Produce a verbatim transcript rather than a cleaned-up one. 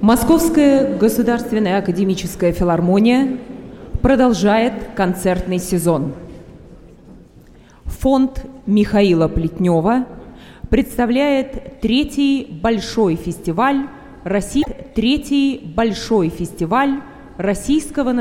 Московская государственная академическая филармония продолжает концертный сезон. Фонд Михаила Плетнева представляет третий большой фестиваль России, третий большой фестиваль российского